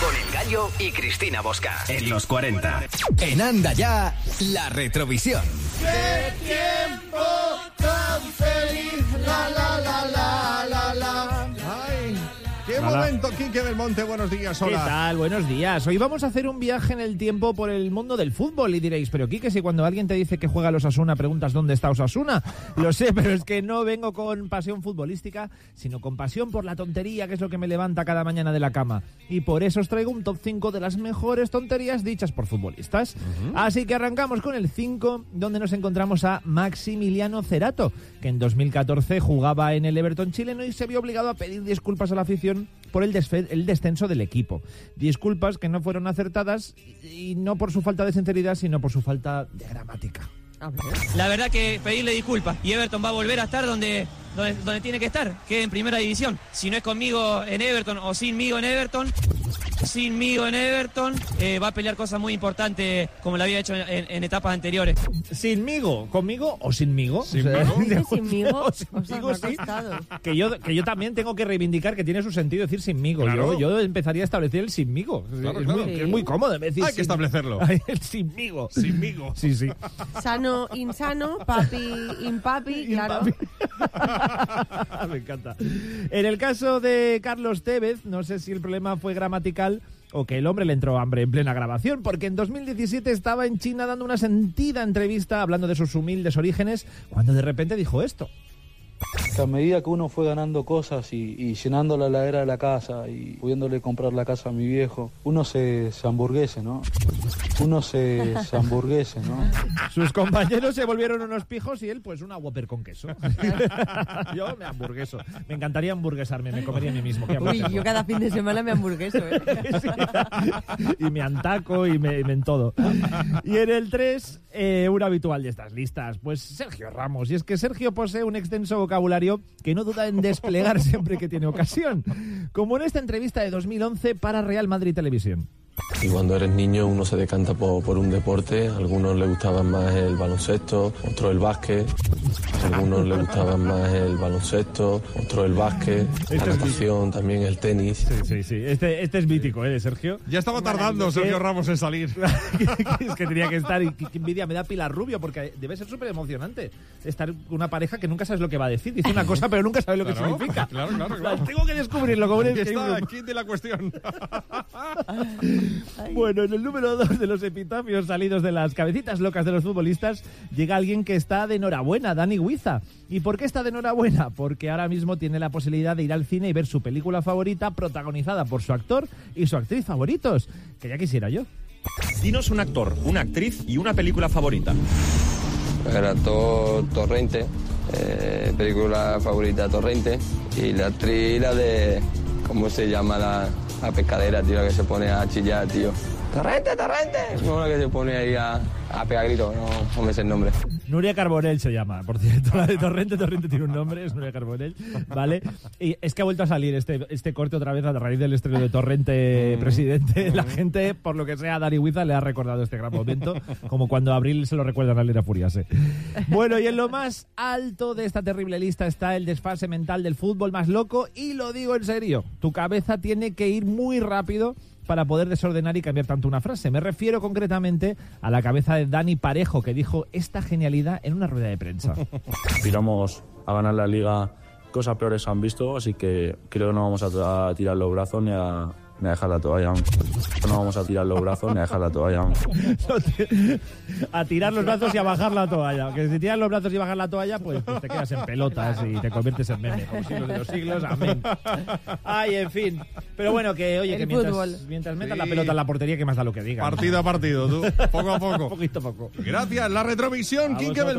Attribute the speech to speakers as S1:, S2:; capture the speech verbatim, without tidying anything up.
S1: Con El Gallo y Cristina Bosca. En los cuarenta.
S2: En Anda Ya, la retrovisión.
S3: ¡Qué tiempo tan feliz! La, la, la, la, la, la. ¡Ay! ¡Qué
S4: Hola.
S3: momento, Quique Belmonte! Buenos días, hola.
S4: ¿Qué tal? Buenos días. Hoy vamos a hacer un viaje en el tiempo por el mundo del fútbol y diréis, pero Quique, si cuando alguien te dice que juega a los Osasuna preguntas dónde está Osasuna. Lo sé, pero es que no vengo con pasión futbolística, sino con pasión por la tontería, que es lo que me levanta cada mañana de la cama. Y por eso os traigo un top cinco de las mejores tonterías dichas por futbolistas. Uh-huh. Así que arrancamos con el cinco, donde nos encontramos a Maximiliano Cerato, que en dos mil catorce jugaba en el Everton chileno y se vio obligado a pedir disculpas a la afición por el, desfe- el descenso del equipo. Disculpas que no fueron acertadas y no por su falta de sinceridad, sino por su falta de gramática.
S5: La verdad que pedirle disculpas, y Everton va a volver a estar donde, donde, donde tiene que estar, que es en primera división. Si no es conmigo en Everton o sinmigo en Everton, sinmigo en Everton, eh, va a pelear cosas muy importantes como lo había hecho en, en etapas anteriores.
S4: ¿Sinmigo? ¿Conmigo o sinmigo?
S3: ¿Sinmigo?
S4: O sea,
S6: ¿Sinmigo?
S4: o sinmigo,
S6: O sea, me
S4: sí.
S6: ha costado.
S4: Que yo, que yo también tengo que reivindicar que tiene su sentido decir sinmigo.
S3: Claro.
S4: Yo, yo empezaría a establecer el sinmigo.
S3: Claro,
S4: es,
S3: claro.
S4: Muy,
S6: Sí.
S4: es muy cómodo decir
S3: Hay que
S4: sin-
S3: establecerlo.
S4: Ay, el sinmigo.
S3: Sinmigo.
S4: Sí, sí.
S6: Sano, insano, papi, impapi, claro.
S4: Me encanta. En el caso de Carlos Tevez, no sé si el problema fue gramatical o que el hombre le entró hambre en plena grabación, porque en dos mil diecisiete estaba en China dando una sentida entrevista hablando de sus humildes orígenes, cuando de repente dijo esto.
S7: A medida que uno fue ganando cosas y, y llenando la heladera de la casa y pudiéndole comprar la casa a mi viejo, uno se, se hamburguese, ¿no? Uno se, se hamburguese, ¿no?
S4: Sus compañeros se volvieron unos pijos y él, pues, una Whopper con queso. Yo me hamburgueso. Me encantaría hamburguesarme, me comería a mí mismo. Qué
S6: Uy,
S4: hamburgueso.
S6: yo cada fin de semana me hamburgueso, ¿eh?
S4: Sí. Y me antaco y me, y me en todo. Y en el tres, eh, un habitual de estas listas, pues Sergio Ramos. Y es que Sergio posee un extenso vocabulario que no duda en desplegar siempre que tiene ocasión. Como en esta entrevista de dos mil once para Real Madrid Televisión.
S8: Y cuando eres niño uno se decanta por, por un deporte, a algunos les gustaba más el baloncesto, otros el básquet, a algunos les gustaba más el baloncesto, otros el básquet, la natación, también el tenis.
S4: Sí, sí, sí. Este, este es mítico, ¿eh, de Sergio?
S3: Ya estaba tardando Sergio Ramos en salir.
S4: Es que tenía que estar, y qué qué envidia me da Pilar Rubio, porque debe ser súper emocionante estar con una pareja que nunca sabes lo que va a decir. Dice una cosa, pero nunca sabes lo que
S3: Claro,
S4: significa.
S3: claro, claro, claro.
S4: Tengo que descubrirlo. Como
S3: Aquí
S4: un
S3: está,
S4: escape
S3: aquí de la cuestión.
S4: room. Bueno, en el número dos de los epitafios salidos de las cabecitas locas de los futbolistas llega alguien que está de enhorabuena, Dani Huiza. ¿Y por qué está de enhorabuena? Porque ahora mismo tiene la posibilidad de ir al cine y ver su película favorita protagonizada por su actor y su actriz favoritos, que ya quisiera yo.
S9: Dinos un actor, una actriz y una película favorita.
S8: El actor Torrente, eh, película favorita Torrente, y la actriz la de, ¿cómo se llama la, la pescadera, tío, la que se pone a chillar, tío? ¡Torrente, Torrente! No, la que se pone ahí a, a pegar gritos, no, no me sé el nombre.
S4: Nuria Carbonell se llama, por cierto, la de Torrente. Torrente tiene un nombre, es Nuria Carbonell, ¿vale? Y es que ha vuelto a salir este, este corte otra vez a raíz del estreno de Torrente Presidente. La gente, por lo que sea, a Dani Huiza le ha recordado este gran momento, como cuando a Abril se lo recuerdan a Elena Furiase. Bueno, y en lo más alto de esta terrible lista está el desfase mental del fútbol más loco, y lo digo en serio, tu cabeza tiene que ir muy rápido para poder desordenar y cambiar tanto una frase. Me refiero concretamente a la cabeza de Dani Parejo, que dijo esta genialidad en una rueda de prensa.
S7: Aspiramos a ganar la liga, cosas peores han visto, así que creo que no vamos a, a tirar los brazos ni a, ni a dejar la toalla. No vamos a tirar los brazos ni a dejar la toalla.
S4: A tirar los brazos y a bajar la toalla. Que si tiras los brazos y bajas la toalla, pues, pues te quedas en pelotas y te conviertes en meme. Por siglos de los siglos, amén. Ay, en fin. Pero bueno, que oye,
S6: El
S4: que mientras,
S6: fútbol.
S4: mientras metas
S3: Sí.
S4: la pelota en la portería, que más da lo que diga.
S3: Partido a partido, tú. Poco a poco.
S4: Poquito a poco.
S3: Gracias, la retrovisión,
S4: A
S3: Quique
S4: vosotros.